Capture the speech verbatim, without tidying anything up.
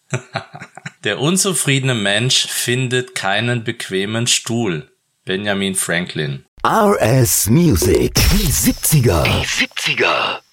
Der unzufriedene Mensch findet keinen bequemen Stuhl. Benjamin Franklin. R S Music. Die siebziger. Die siebziger.